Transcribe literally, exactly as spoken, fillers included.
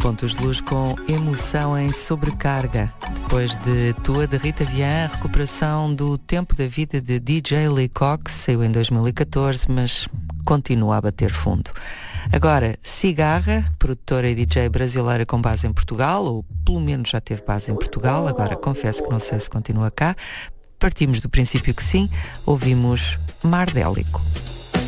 Pontos de Luz com Emoção em Sobrecarga. Depois de Tua, de Rita Vian, a recuperação do Tempo da Vida de D J Lee Cox, saiu em dois mil e catorze, mas continua a bater fundo. Agora, Cigarra, produtora e D J brasileira com base em Portugal, ou pelo menos já teve base em Portugal, agora confesso que não sei se continua cá. Partimos do princípio que sim, ouvimos Mardélico.